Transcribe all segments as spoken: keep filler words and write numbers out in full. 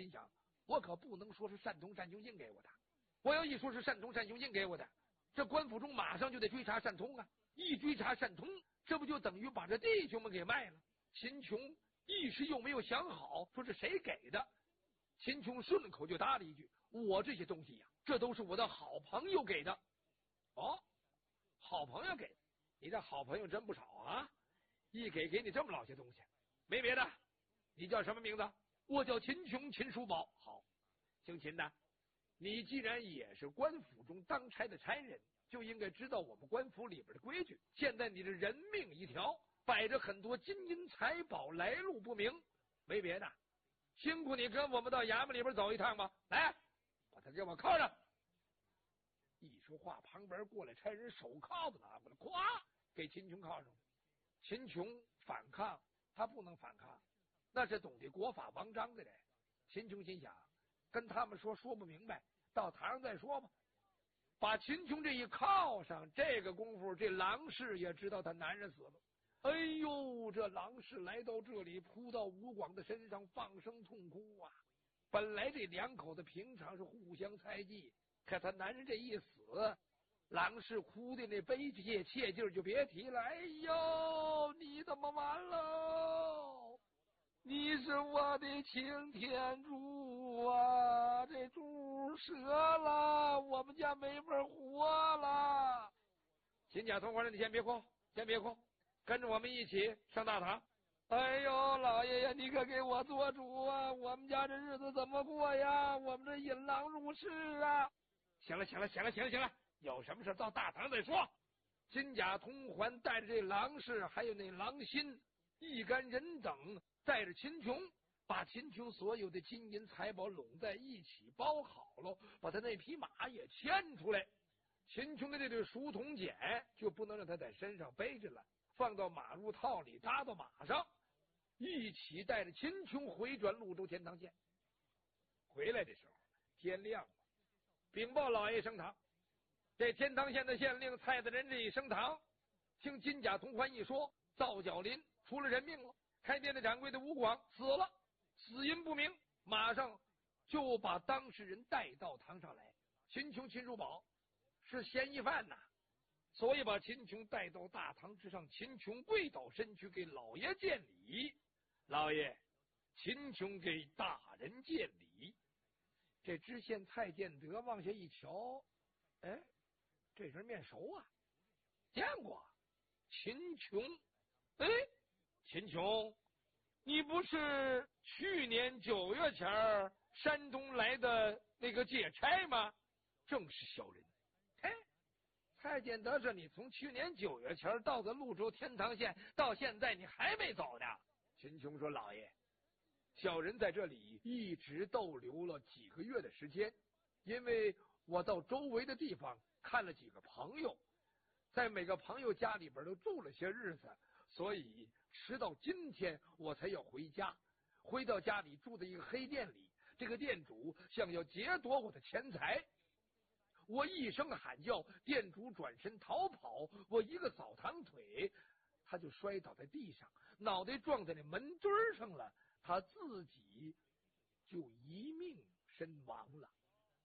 心想，我可不能说是单通单雄印给我的，我要一说是单通单雄印给我的，这官府中马上就得追查单通啊！一追查单通，这不就等于把这弟兄们给卖了？秦琼一时又没有想好说是谁给的，秦琼顺口就答了一句：“我这些东西呀、啊，这都是我的好朋友给的。”哦，好朋友给的，你这好朋友真不少啊！一给给你这么老些东西，没别的，你叫什么名字？我叫秦琼，秦叔宝。好，姓秦的，你既然也是官府中当差的差人，就应该知道我们官府里边的规矩。现在你的人命一条，摆着很多金银财宝，来路不明，没别的，辛苦你跟我们到衙门里边走一趟吧。来，把他给我铐上。一说话，旁边过来差人手铐子拿过来，咵给秦琼铐上。秦琼反抗，他不能反抗，那是懂得国法王章的人。秦琼心想，跟他们说说不明白，到堂上再说吧。把秦琼这一铐上，这个功夫，这郎氏也知道他男人死了。哎呦，这郎氏来到这里，扑到吴广的身上，放声痛哭啊！本来这两口子平常是互相猜忌，可他男人这一死，郎氏哭的那悲切切劲儿就别提了。哎呦，你怎么完了？你是我的擎天柱啊！这柱折了，我们家没法活了。秦家同伙人，你先别哭，先别哭，跟着我们一起上大堂。哎呦，老爷爷，你可给我做主啊！我们家这日子怎么过呀？我们这引狼入室啊！行了，行了，行了，行了，行了，有什么事到大堂再说。金甲通环带着这郎氏，还有那郎心，一干人等带着秦琼，把秦琼所有的金银财宝拢在一起包好了，把他那匹马也牵出来。秦琼的这对书童锏就不能让他在身上背着了，放到马入套里，搭到马上，一起带着秦琼回转潞州天堂县。回来的时候天亮了，禀报老爷升堂。这天堂县的县令蔡子仁这一升堂，听金甲同欢一说，皂角林出了人命了，开店的掌柜的吴广死了，死因不明，马上就把当事人带到堂上来。秦琼、秦叔宝是嫌疑犯呐，所以把秦琼带到大堂之上。秦琼跪倒身躯给老爷见礼。老爷，秦琼给大人见礼。这知县蔡建德往下一瞧，哎，这人面熟啊，见过。秦琼，哎，秦琼，你不是去年九月前山东来的那个借差吗？正是小人。嘿，蔡建德是你从去年九月前到的潞州天堂县，到现在你还没走呢。秦琼说：“老爷，小人在这里一直逗留了几个月的时间，因为我到周围的地方看了几个朋友，在每个朋友家里边都住了些日子，所以迟到今天我才要回家。回到家里住在一个黑店里，这个店主想要劫夺我的钱财，我一声喊叫，店主转身逃跑，我一个扫堂腿，他就摔倒在地上，脑袋撞在那门墩上了，他自己就一命身亡了。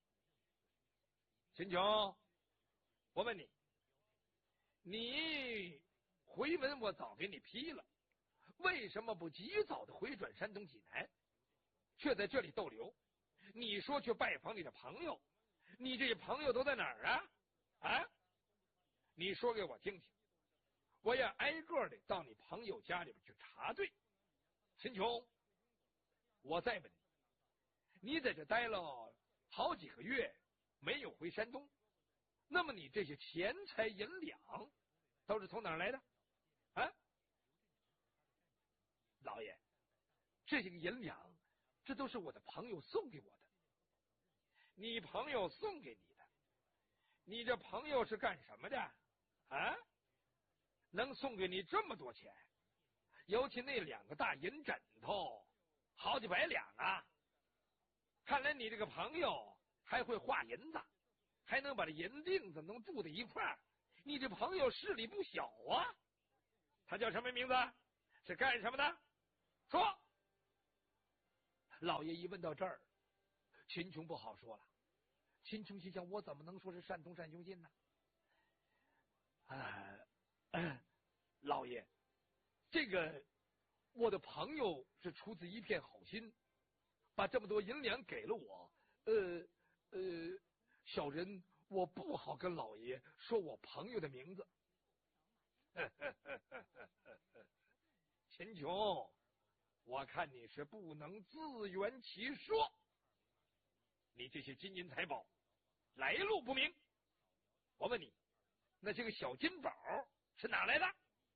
秦琼，我问你，你回门我早给你批了，为什么不及早的回转山东济南，却在这里逗留？你说去拜访你的朋友，你这些朋友都在哪儿啊？啊，你说给我听听，我要挨个的到你朋友家里边去查对。秦琼，我再问你，你在这待了好几个月，没有回山东，那么你这些钱财银两都是从哪儿来的啊？老爷，这些个银两，这都是我的朋友送给我的。你朋友送给你的，你这朋友是干什么的啊？能送给你这么多钱？尤其那两个大银枕头，好几百两啊！看来你这个朋友还会画银子，还能把这银锭子能铸在一块儿。你这朋友势力不小啊！他叫什么名字？是干什么的？说。 老爷一问到这儿，秦琼不好说了。秦琼心想，我怎么能说是单同单雄信呢？啊、呃，老爷，这个我的朋友是出自一片好心，把这么多银两给了我。呃呃，小人我不好跟老爷说我朋友的名字。秦琼，我看你是不能自圆其说，你这些金银财宝来路不明。我问你，那些个小金宝是哪来的？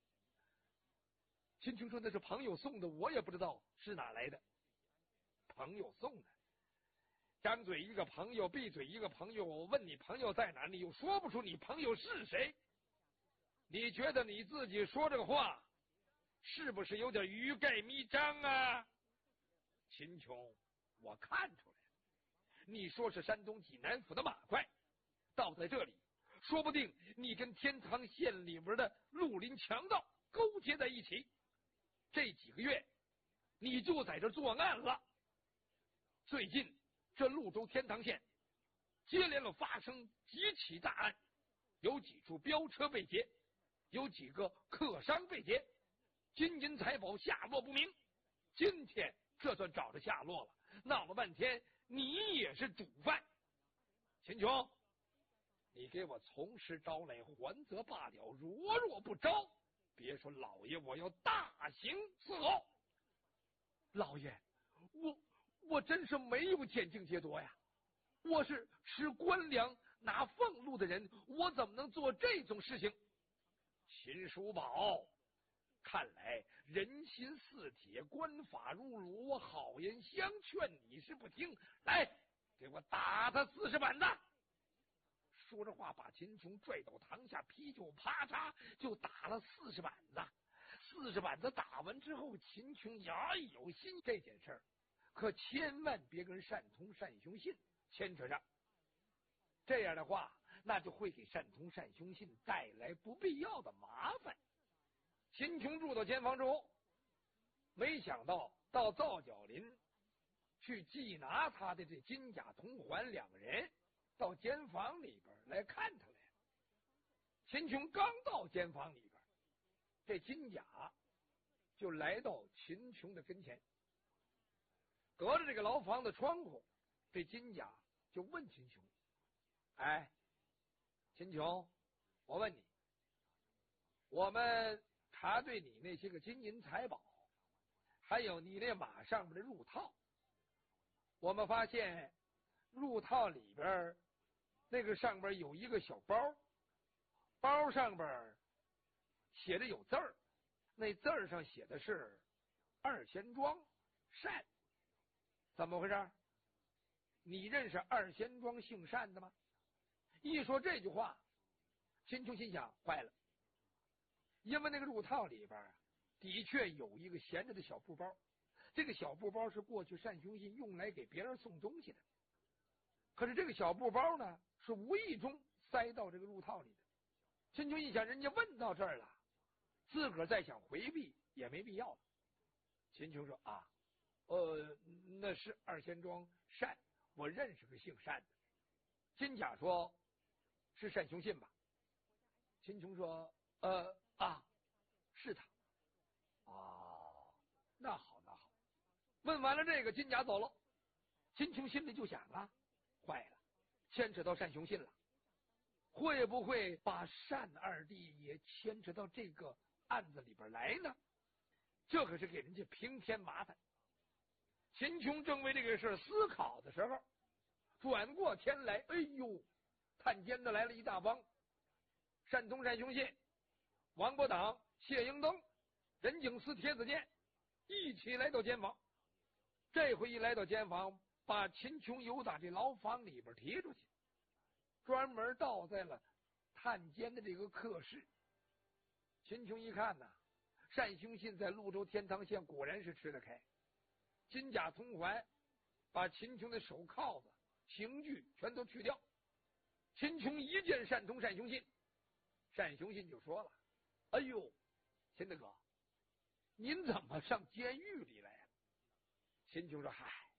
秦琼说那是朋友送的，我也不知道是哪来的。朋友送的，张嘴一个朋友，闭嘴一个朋友。我问你朋友在哪，你又说不出你朋友是谁。你觉得你自己说这个话是不是有点欲盖弥彰啊？秦琼，我看出来了，你说是山东济南府的马怪，倒在这里，说不定你跟天堂县里边的绿林强盗勾结在一起。这几个月你就在这作案了。最近这潞州天堂县接连了发生几起大案，有几处飙车被劫，有几个客商被劫，金银财宝下落不明。今天这算找着下落了，闹了半天你也是主犯。秦琼，你给我从实招来，还则罢了，如若不招，别说老爷我要大刑伺候。老爷，我我真是没有捡净劫夺呀，我是吃官粮拿俸禄的人，我怎么能做这种事情？秦叔宝，看来人心似铁，官法如炉，我好言相劝你是不听，来给我打他四十板子。说着话，把秦琼拽到堂下，啤酒啪嚓就打了四十板子。四十板子打完之后，秦琼牙一有心，这件事儿可千万别跟单同单雄信牵扯上，这样的话那就会给单同单雄信带来不必要的麻烦。秦琼住到监房之后，没想到到皂角林去缉拿他的这金甲同环两个人到监房里边来看他来了。秦琼刚到监房里边，这金甲就来到秦琼的跟前，隔着这个牢房的窗户，这金甲就问秦琼：哎，秦琼，我问你，我们查对你那些个金银财宝，还有你那马上面的入套，我们发现入套里边那个上边有一个小包，包上边写着有字儿，那字儿上写的是二贤庄单，怎么回事？你认识二贤庄姓单的吗？一说这句话，秦琼心想坏了，因为那个入套里边的确有一个闲着的小布包，这个小布包是过去单雄信用来给别人送东西的，可是这个小布包呢是无意中塞到这个入套里的。秦琼一想，人家问到这儿了，自个儿再想回避也没必要了。秦琼说啊，呃，那是二贤庄单，我认识个姓单的。金甲说是单雄信吧？秦琼说呃啊，是他。哦，那好那好。问完了这个，金甲走了。秦琼心里就想啊，坏了，牵扯到单雄信了，会不会把单二弟也牵扯到这个案子里边来呢？这可是给人家平添麻烦。秦琼正为这个事思考的时候，转过天来，哎呦，探监的来了一大帮，单同单雄信、王伯党、谢英登、任景思、铁子健一起来到监房。这回一来到监房，把秦琼由打这牢房里边提出去，专门倒在了探监的这个客室。秦琼一看呐，单雄信在潞州天堂县果然是吃得开。金甲同环把秦琼的手铐子、刑具全都去掉。秦琼一见单同单雄信，单雄信就说了：“哎呦，秦大哥，您怎么上监狱里来了？”秦琼说：“嗨，